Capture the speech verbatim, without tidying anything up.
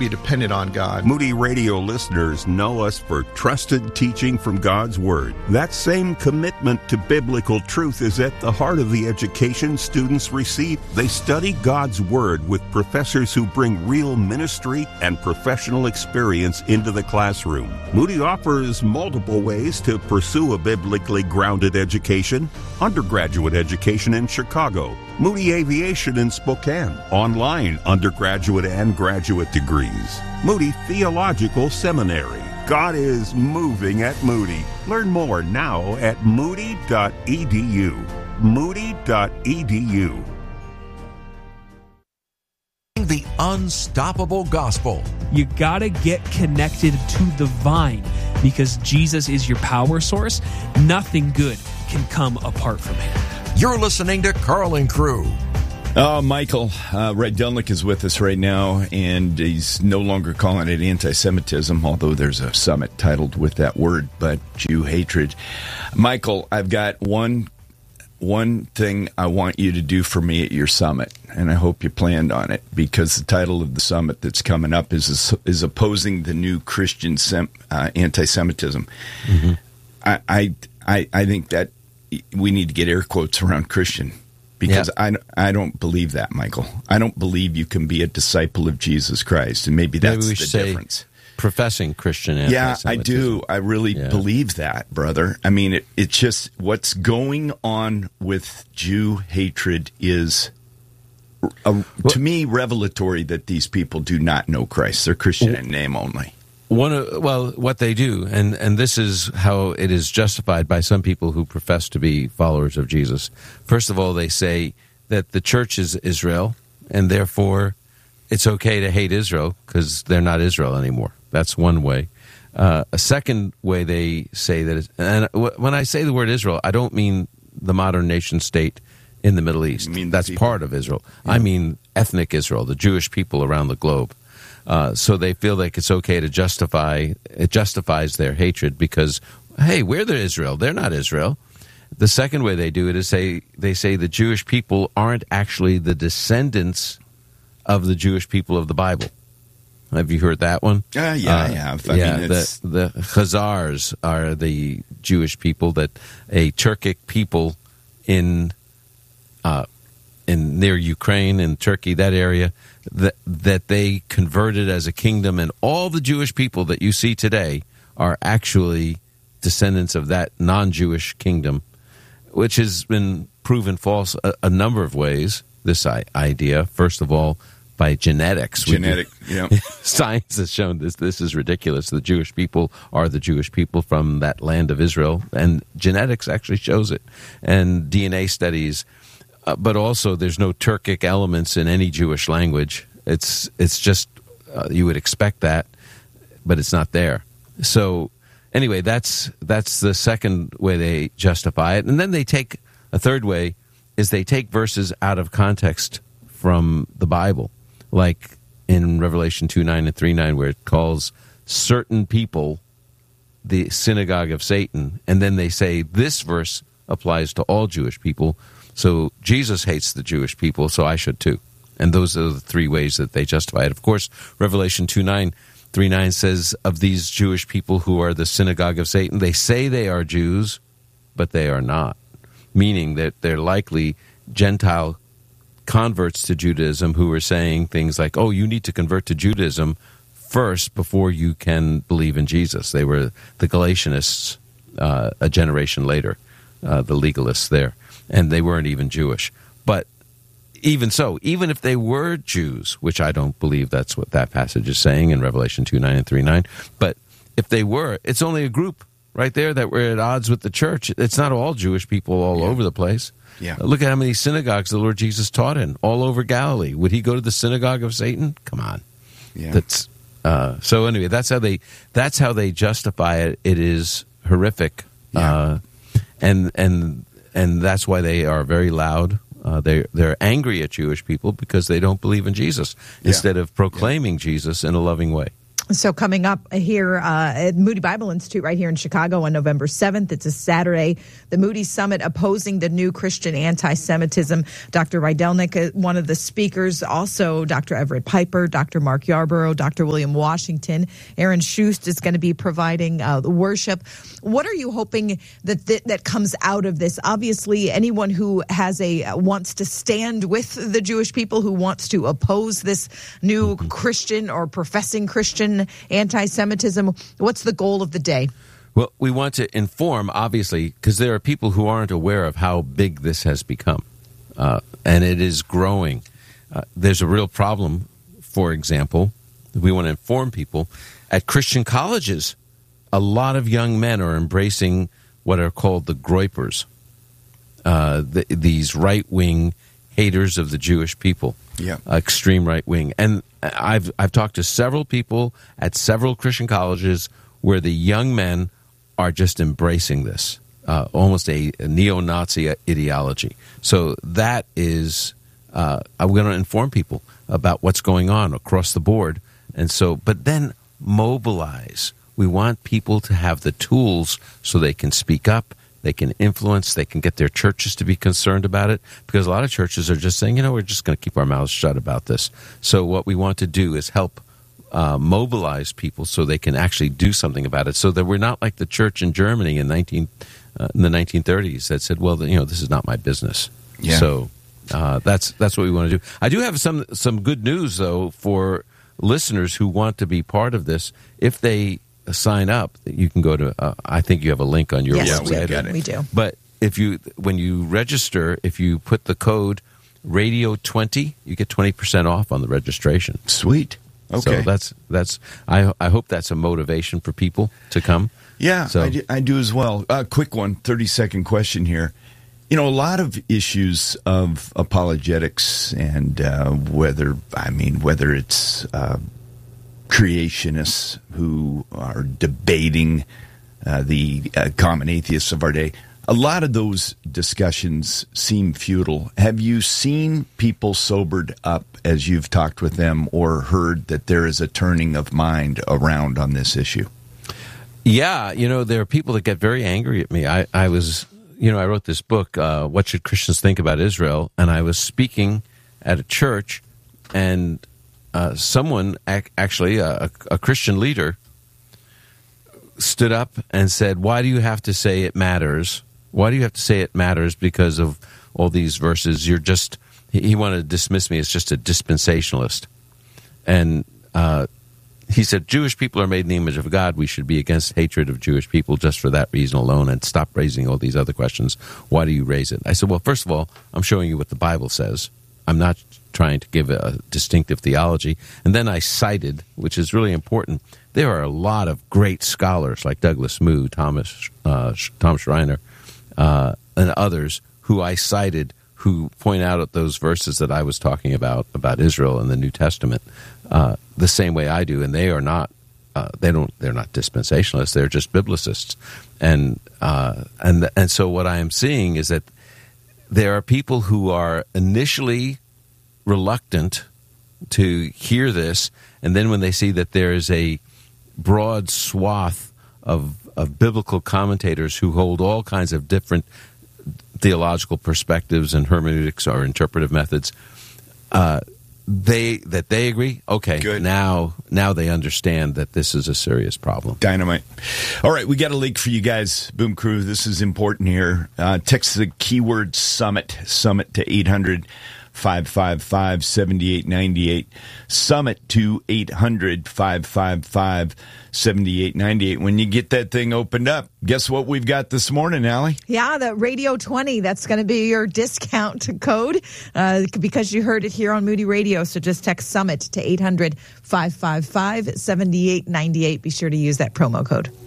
be dependent on God. Moody Radio listeners know us for trusted teaching from God's Word. That same commitment to biblical truth is at the heart of the education students receive. They study God's Word with professors who bring real ministry and professional experience into the classroom. Moody offers multiple ways to pursue a biblically grounded education. Undergraduate education in Chicago, Moody Aviation in Spokane, online undergraduate and graduate degrees, Moody Theological Seminary. God is moving at Moody. Learn more now at moody dot e d u. moody dot e d u. The unstoppable gospel. You gotta get connected to the vine because Jesus is your power source. Nothing good can come apart from him. You're listening to Carl and Crew. Oh, Michael, uh, Red Dunlick is with us right now, and he's no longer calling it anti-Semitism, although there's a summit titled with that word, but Jew hatred. Michael, I've got one one thing I want you to do for me at your summit, and I hope you planned on it, because the title of the summit that's coming up is is opposing the new Christian sem- uh, anti-Semitism. Mm-hmm. I, I I I think that we need to get air quotes around Christian, because yeah. I, I don't believe that, Michael. I don't believe you can be a disciple of Jesus Christ, and maybe that's maybe the difference. Professing Christian Yeah, I do. I really yeah. believe that, brother. I mean, it, it's just what's going on with Jew hatred is, a, to me, revelatory that these people do not know Christ. They're Christian in name only. One of, well, what they do, and, and this is how it is justified by some people who profess to be followers of Jesus. First of all, they say that the church is Israel, and therefore it's okay to hate Israel because they're not Israel anymore. That's one way. Uh, a second way they say that, is, and when I say the word Israel, I don't mean the modern nation state in the Middle East. That's part of Israel. Yeah. I mean ethnic Israel, the Jewish people around the globe. Uh, so they feel like it's okay to justify, it justifies their hatred because, hey, we're the Israel. They're not Israel. The second way they do it is say, they say the Jewish people aren't actually the descendants of the Jewish people of the Bible. Have you heard that one? Uh, yeah, uh, I have. I yeah, mean, it's... the, the Khazars are the Jewish people, that a Turkic people in uh, in near Ukraine and Turkey, that area, that that they converted as a kingdom, and all the Jewish people that you see today are actually descendants of that non-Jewish kingdom, which has been proven false a, a number of ways. This idea, first of all, by genetics. Genetic, yeah. Science has shown this. This is ridiculous. The Jewish people are the Jewish people from that land of Israel, and genetics actually shows it, and D N A studies. Uh, but also, there's no Turkic elements in any Jewish language. It's it's just uh, you would expect that, but it's not there. So anyway, that's that's the second way they justify it, and then they take a third way is they take verses out of context from the Bible. Like in Revelation two nine and three nine, where it calls certain people the synagogue of Satan, and then they say this verse applies to all Jewish people, so Jesus hates the Jewish people, so I should too. And those are the three ways that they justify it. Of course, Revelation two nine, three nine says of these Jewish people who are the synagogue of Satan, they say they are Jews, but they are not, meaning that they're likely Gentile converts to Judaism who are saying things like, oh, you need to convert to Judaism first before you can believe in Jesus. They were the Galatianists uh, a generation later, uh, the legalists there, and they weren't even Jewish. But even so, even if they were Jews, which I don't believe that's what that passage is saying in Revelation two nine and three nine, but if they were, it's only a group right there that were at odds with the church. It's not all Jewish people all yeah. over the place. Yeah. Look at how many synagogues the Lord Jesus taught in all over Galilee. Would he go to the synagogue of Satan? Come on. Yeah. That's uh, so anyway. That's how they. That's how they justify it. It is horrific, yeah. uh, and and and that's why they are very loud. Uh, they they're angry at Jewish people because they don't believe in Jesus yeah. instead of proclaiming yeah. Jesus in a loving way. So coming up here uh, at Moody Bible Institute right here in Chicago on November seventh, it's a Saturday, the Moody Summit opposing the new Christian anti-Semitism. Doctor Rydelnik, one of the speakers, also Doctor Everett Piper, Doctor Mark Yarborough, Doctor William Washington. Aaron Schust is going to be providing uh, the worship. What are you hoping that th- that comes out of this? Obviously, anyone who has a uh, wants to stand with the Jewish people, who wants to oppose this new Christian or professing Christian anti-Semitism, what's the goal of the day? Well, we want to inform, obviously, because there are people who aren't aware of how big this has become, uh, and it is growing. Uh, there's a real problem, for example, we want to inform people. At Christian colleges, a lot of young men are embracing what are called the Groypers, uh, the, these right-wing haters of the Jewish people, yeah, uh, extreme right-wing. And I've I've talked to several people at several Christian colleges where the young men are just embracing this, uh, almost a, a neo-Nazi ideology. So that is, uh, I'm going to inform people about what's going on across the board. And so, but then mobilize. We want people to have the tools so they can speak up, they can influence, they can get their churches to be concerned about it, because a lot of churches are just saying, you know, we're just going to keep our mouths shut about this. So what we want to do is help uh, mobilize people so they can actually do something about it, so that we're not like the church in Germany in nineteen uh, in the nineteen thirties that said, well, you know, this is not my business. Yeah. So uh, that's that's what we want to do. I do have some some good news, though, for listeners who want to be part of this. If they sign up, you can go to, uh, I think you have a link on your yes, website. Yes, we, we do. But if you, when you register, if you put the code radio twenty, you get twenty percent off on the registration. Sweet. Okay. So that's, that's, I, I hope that's a motivation for people to come. Yeah, so. I, do, I do as well. A uh, quick one, thirty-second question here. You know, a lot of issues of apologetics and uh, whether, I mean, whether it's uh, creationists who are debating uh, the uh, common atheists of our day, a lot of those discussions seem futile. Have you seen people sobered up as you've talked with them, or heard that there is a turning of mind around on this issue? Yeah, you know, there are people that get very angry at me. I, I was, you know, I wrote this book, uh, What Should Christians Think About Israel? And I was speaking at a church, and Uh, someone, ac- actually, a, a Christian leader, stood up and said, why do you have to say it matters? Why do you have to say it matters because of all these verses? You're just, he, he wanted to dismiss me as just a dispensationalist. And uh, he said, Jewish people are made in the image of God. We should be against hatred of Jewish people just for that reason alone, and stop raising all these other questions. Why do you raise it? I said, well, first of all, I'm showing you what the Bible says. I'm not trying to give a distinctive theology. And then I cited, which is really important, there are a lot of great scholars like Douglas Moo, Thomas uh, Tom Schreiner, uh, and others who I cited, who point out at those verses that I was talking about, about Israel in the New Testament, uh, the same way I do. And they are not, uh, they don't, they're not dispensationalists, they're just biblicists. And, uh, and, and so what I am seeing is that there are people who are initially reluctant to hear this, and then when they see that there is a broad swath of, of biblical commentators who hold all kinds of different theological perspectives and hermeneutics or interpretive methods, uh, they that they agree, okay, Good. now now they understand that this is a serious problem. Dynamite. All right, we got a link for you guys, Boom Crew. This is important here. Uh, text the keyword Summit, Summit to eight hundred, five five five, seven eight nine eight. Summit to eight hundred, five five five, seven eight nine eight. When you get that thing opened up, guess what we've got this morning, Allie? Yeah, the Radio twenty. That's going to be your discount code uh, because you heard it here on Moody Radio. So just text Summit to eight hundred, five five five, seven eight nine eight. Be sure to use that promo code.